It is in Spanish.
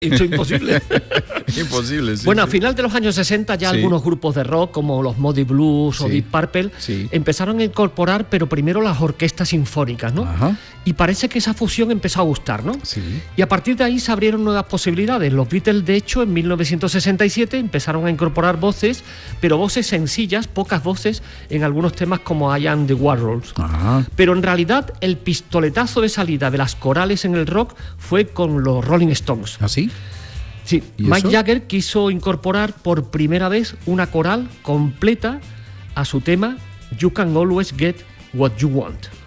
Eso es imposible. Imposible, sí. Bueno, sí. a final de los años 60 ya Sí. algunos grupos de rock, como los Moody Blues o Sí. Deep Purple, Sí. empezaron a incorporar, pero primero las orquestas sinfónicas, ¿no? Ajá. Y parece que esa fusión empezó a gustar, ¿no? Sí. Y a partir de ahí se abrieron nuevas posibilidades. Los Beatles, de hecho, en 1967 empezaron a incorporar voces, pero voces sencillas, pocas voces, en algunos temas como I Am the Warhols. Ajá. Pero en realidad el pistoletazo de salida de las corales en el rock fue con los Rolling Stones. ¿Así? Sí, ¿Y Mick eso? Jagger quiso incorporar por primera vez una coral completa a su tema You Can Always Get What You Want.